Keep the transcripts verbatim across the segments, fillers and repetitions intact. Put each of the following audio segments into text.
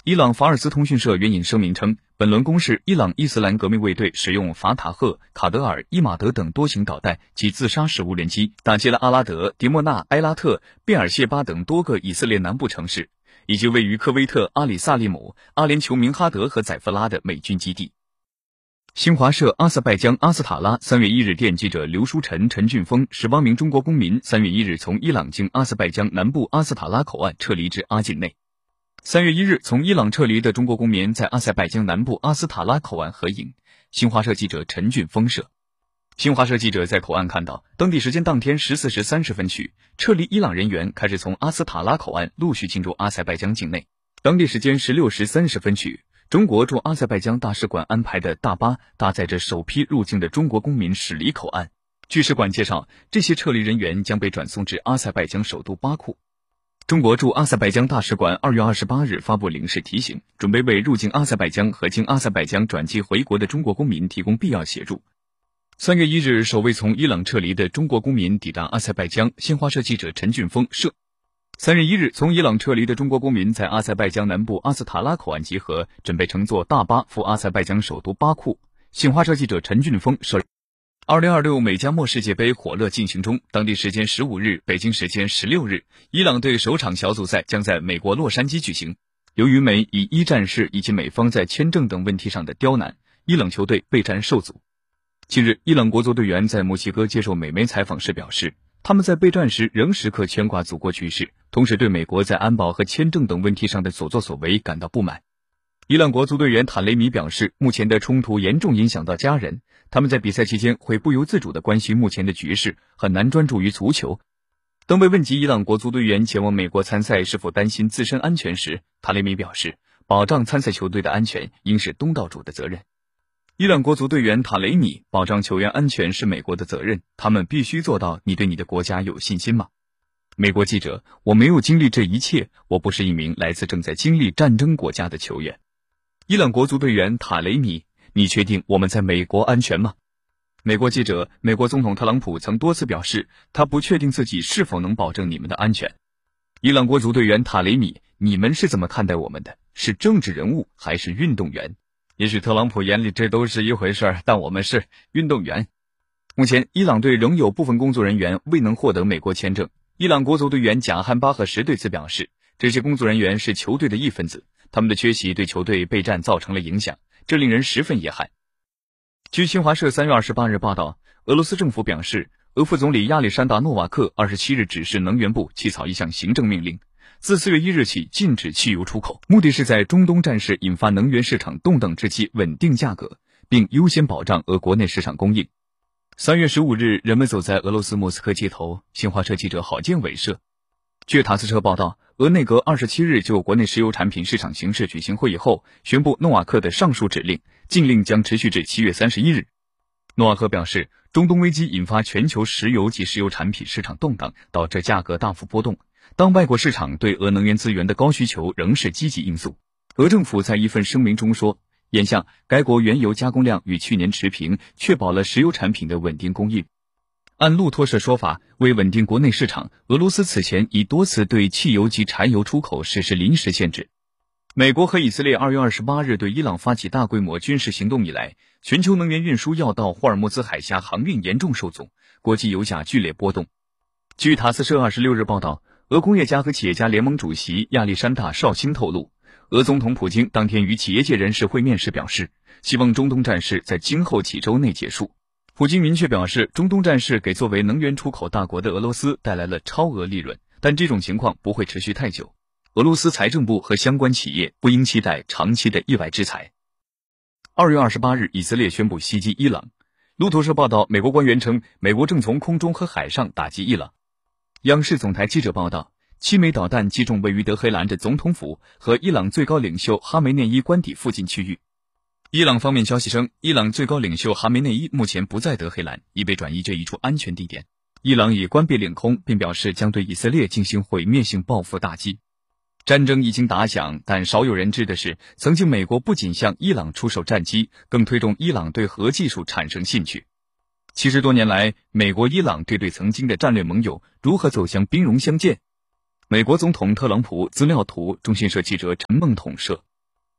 伊朗法尔斯通讯社援引声明称，本轮攻势，伊朗伊斯兰革命卫队使用法塔赫、卡德尔、伊马德等多型导弹及自杀式无人机，打击了阿拉德、迪莫纳、埃拉特、贝尔谢巴等多个以色列南部城市，以及位于科威特、阿里萨利姆、阿联酋明哈德和宰夫拉的美军基地。新华社阿塞拜疆阿斯塔拉三月一日电记者刘书晨、陈俊峰十八名中国公民三月一日从伊朗经阿塞拜疆南部阿斯塔拉口岸撤离至阿境内。三月一日从伊朗撤离的中国公民在阿塞拜疆南部阿斯塔拉口岸合影。新华社记者陈俊峰摄。新华社记者在口岸看到，当地时间当天十四时三十分许，撤离伊朗人员开始从阿斯塔拉口岸陆续进入阿塞拜疆境内。当地时间十六时三十分许，中国驻阿塞拜疆大使馆安排的大巴搭载着首批入境的中国公民驶离口岸。据使馆介绍，这些撤离人员将被转送至阿塞拜疆首都巴库。中国驻阿塞拜疆大使馆二月二十八日发布领事提醒，准备为入境阿塞拜疆和经阿塞拜疆转机回国的中国公民提供必要协助。三月一日，首位从伊朗撤离的中国公民抵达阿塞拜疆。新华社记者陈俊峰摄。三月一日，从伊朗撤离的中国公民在阿塞拜疆南部阿斯塔拉口岸集合，准备乘坐大巴赴阿塞拜疆首都巴库。新华社记者陈俊峰摄。二零二六美加墨世界杯火热进行中，当地时间十五日，北京时间十六日，伊朗队首场小组赛将在美国洛杉矶举行。由于美以一战事以及美方在签证等问题上的刁难，伊朗球队备战受阻。近日，伊朗国足队员在墨西哥接受美媒采访时表示，他们在备战时仍时刻牵挂祖国局势，同时对美国在安保和签证等问题上的所作所为感到不满。伊朗国足队员塔雷米表示，目前的冲突严重影响到家人，他们在比赛期间会不由自主地关心目前的局势，很难专注于足球。当被问及伊朗国足队员前往美国参赛是否担心自身安全时，塔雷米表示，保障参赛球队的安全应是东道主的责任。伊朗国足队员塔雷米，保障球员安全是美国的责任，他们必须做到。你对你的国家有信心吗？美国记者，我没有经历这一切，我不是一名来自正在经历战争国家的球员。伊朗国足队员塔雷米，你确定我们在美国安全吗？美国记者，美国总统特朗普曾多次表示，他不确定自己是否能保证你们的安全。伊朗国足队员塔雷米，你们是怎么看待我们的？是政治人物还是运动员？也许特朗普眼里这都是一回事，但我们是运动员。目前，伊朗队仍有部分工作人员未能获得美国签证。伊朗国足队员贾汉巴赫什对此表示，这些工作人员是球队的一份子，他们的缺席对球队备战造成了影响，这令人十分遗憾。据新华社三月二十八日报道，俄罗斯政府表示，俄副总理亚历山大·诺瓦克二十七日指示能源部起草一项行政命令，自四月一日起禁止汽油出口，目的是在中东战事引发能源市场动荡之际稳定价格，并优先保障俄国内市场供应。三月十五日，人们走在俄罗斯莫斯科街头。新华社记者郝建伟摄。据塔斯社报道，俄内阁二十七日就国内石油产品市场形势举行会议后，宣布诺瓦克的上述指令，禁令将持续至七月三十一日。诺瓦克表示，中东危机引发全球石油及石油产品市场动荡，导致价格大幅波动。当外国市场对俄能源资源的高需求仍是积极因素。俄政府在一份声明中说，眼下该国原油加工量与去年持平，确保了石油产品的稳定供应。按路透社说法，为稳定国内市场，俄罗斯此前已多次对汽油及柴油出口实施临时限制。美国和以色列二月二十八日对伊朗发起大规模军事行动以来，全球能源运输要道霍尔木兹海峡航运严重受阻，国际油价剧烈波动。据塔斯社二十六日报道，俄工业家和企业家联盟主席亚历山大·绍钦透露，俄总统普京当天与企业界人士会面时表示，希望中东战事在今后几周内结束。普京明确表示，中东战事给作为能源出口大国的俄罗斯带来了超额利润，但这种情况不会持续太久。俄罗斯财政部和相关企业不应期待长期的意外制裁。二月二十八日，以色列宣布袭击伊朗。路透社报道，美国官员称，美国正从空中和海上打击伊朗。央视总台记者报道，七枚导弹击中位于德黑兰的总统府和伊朗最高领袖哈梅内伊官邸附近区域。伊朗方面消息称，伊朗最高领袖哈梅内伊目前不在德黑兰，已被转移至一处安全地点。伊朗已关闭领空，并表示将对以色列进行毁灭性报复打击。战争已经打响，但少有人知的是，曾经美国不仅向伊朗出售战机，更推动伊朗对核技术产生兴趣。七十多年来，美国伊朗这对曾经的战略盟友如何走向兵戎相见？美国总统特朗普资料图，中新社记者陈梦统摄。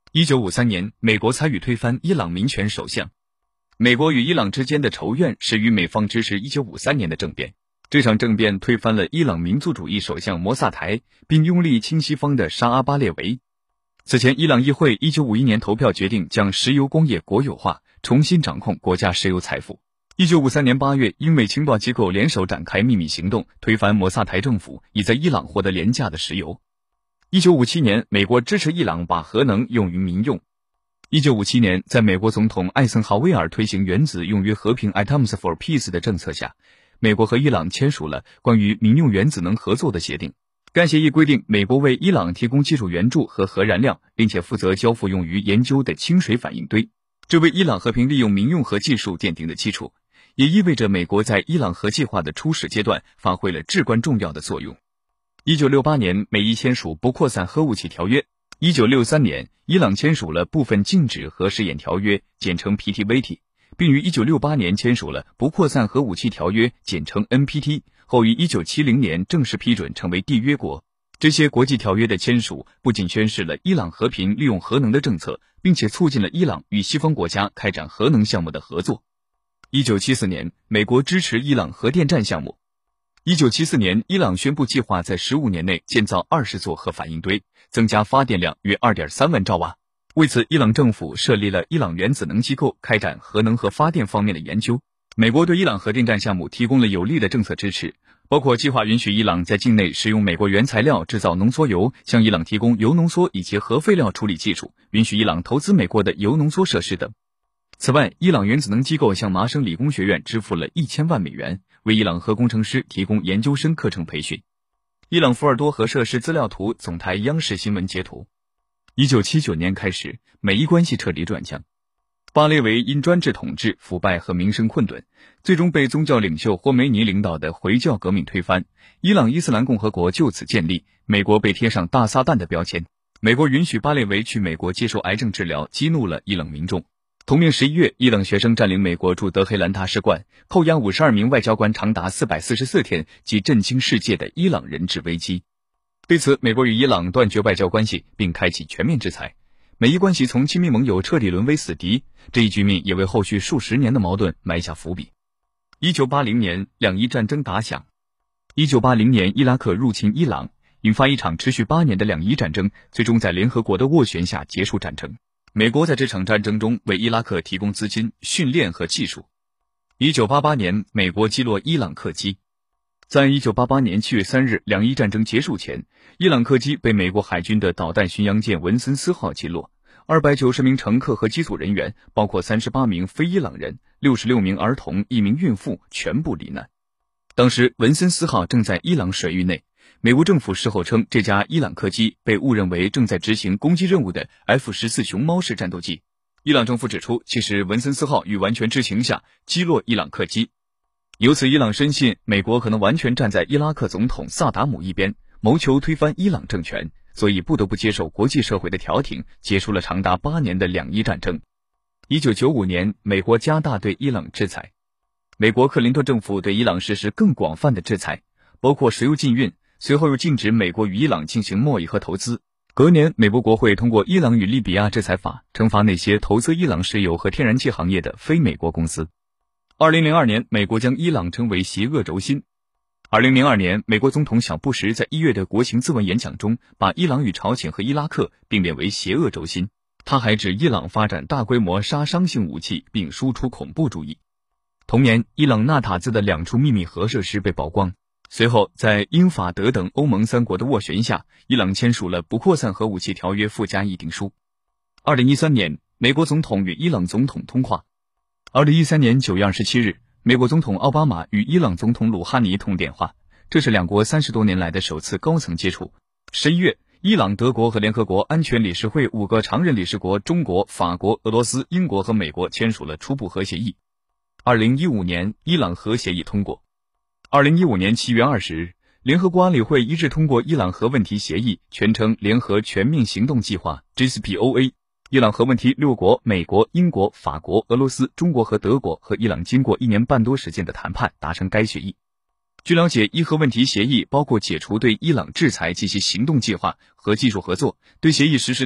一九五三年，美国参与推翻伊朗民权首相。美国与伊朗之间的仇怨始于美方支持一九五三年的政变。这场政变推翻了伊朗民族主义首相摩萨台，并拥立亲西方的沙阿巴列维。此前，伊朗议会一九五一年投票决定将石油工业国有化，重新掌控国家石油财富。一九五三年八月，英美情报机构联手展开秘密行动，推翻摩萨台政府，以在伊朗获得廉价的石油。一九五七年，美国支持伊朗把核能用于民用。一九五七年，在美国总统艾森豪威尔推行原子用于和平 Atoms for Peace 的政策下，美国和伊朗签署了关于民用原子能合作的协定。该协议规定，美国为伊朗提供技术援助和核燃料，并且负责交付用于研究的清水反应堆，这为伊朗和平利用民用核技术奠定了基础，也意味着美国在伊朗核计划的初始阶段发挥了至关重要的作用。一九六八年，美伊签署不扩散核武器条约。一九六三年，伊朗签署了部分禁止核试验条约，简称 P T V T， 并于一九六八年签署了不扩散核武器条约，简称 N P T， 后于一九七零年正式批准成为缔约国。这些国际条约的签署不仅宣示了伊朗和平利用核能的政策，并且促进了伊朗与西方国家开展核能项目的合作。一九七四年，美国支持伊朗核电站项目。一九七四年，伊朗宣布计划在十五年内建造二十座核反应堆，增加发电量约 二点三万兆瓦。为此，伊朗政府设立了伊朗原子能机构，开展核能和发电方面的研究。美国对伊朗核电站项目提供了有力的政策支持，包括计划允许伊朗在境内使用美国原材料制造浓缩铀，向伊朗提供铀浓缩以及核废料处理技术，允许伊朗投资美国的铀浓缩设施等。此外，伊朗原子能机构向麻省理工学院支付了一千万美元，为伊朗核工程师提供研究生课程培训。伊朗福尔多核设施资料图总台央视新闻截图。一九七九年开始，美伊关系彻底转向。巴列维因专制统治、腐败和民生困顿，最终被宗教领袖霍梅尼领导的回教革命推翻，伊朗伊斯兰共和国就此建立，美国被贴上大撒旦的标签。美国允许巴列维去美国接受癌症治疗，激怒了伊朗民众。同年十一月，伊朗学生占领美国驻德黑兰大使馆，扣押五十二名外交官长达四百四十四天，即震惊世界的伊朗人质危机。对此，美国与伊朗断绝外交关系，并开启全面制裁。美伊关系从亲密盟友彻底沦为死敌，这一局面也为后续数十年的矛盾埋下伏笔。一九八零年，两伊战争打响。一九八零年，伊拉克入侵伊朗，引发一场持续八年的两伊战争，最终在联合国的斡旋下结束战争。美国在这场战争中为伊拉克提供资金、训练和技术。一九八八年，美国击落伊朗客机。在一九八八年七月三日两伊战争结束前，伊朗客机被美国海军的导弹巡洋舰文森斯号击落，二百九十名乘客和机组人员，包括三十八名非伊朗人、六十六名儿童、一名孕妇全部罹难。当时文森斯号正在伊朗水域内，美国政府事后称这架伊朗客机被误认为正在执行攻击任务的 F 十四 熊猫式战斗机。伊朗政府指出，其实文森斯号于完全知情下击落伊朗客机。由此，伊朗深信美国可能完全站在伊拉克总统萨达姆一边，谋求推翻伊朗政权，所以不得不接受国际社会的调停，结束了长达八年的两伊战争。一九九五年，美国加大对伊朗制裁。美国克林顿政府对伊朗实施更广泛的制裁，包括石油禁运，随后又禁止美国与伊朗进行贸易和投资。隔年，美国国会通过《伊朗与利比亚制裁法》，惩罚那些投资伊朗石油和天然气行业的非美国公司。二零零二年，美国将伊朗称为邪恶轴心。二零零二年，美国总统小布什在一月的国情咨文演讲中，把伊朗与朝鲜和伊拉克并列为邪恶轴心。他还指伊朗发展大规模杀伤性武器，并输出恐怖主义。同年，伊朗纳塔兹的两处秘密核设施被曝光。随后，在英法德等欧盟三国的斡旋下，伊朗签署了不扩散核武器条约附加议定书。二零一三年，美国总统与伊朗总统通话。二零一三年九月二十七日，美国总统奥巴马与伊朗总统鲁哈尼通电话，这是两国三十多年来的首次高层接触。十一月，伊朗、德国和联合国安全理事会五个常任理事国中国、法国、俄罗斯、英国和美国签署了初步核协议。二零一五年，伊朗核协议通过。二零一五年七月二十日，联合国安理会一致通过伊朗核问题协议，全称联合全面行动计划 J C P O A。伊朗核问题，六国美国、英国、法国、俄罗斯、中国和德国和伊朗经过一年半多时间的谈判达成该协议。据了解，伊核问题协议包括解除对伊朗制裁及其行动计划和技术合作，对协议实施